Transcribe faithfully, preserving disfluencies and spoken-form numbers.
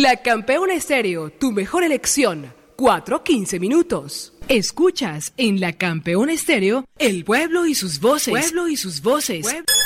La Campeona Estéreo, tu mejor elección. cuatro quince minutos. Escuchas en La Campeona Estéreo, el pueblo y sus voces. Pueblo y sus voces. Pueblo.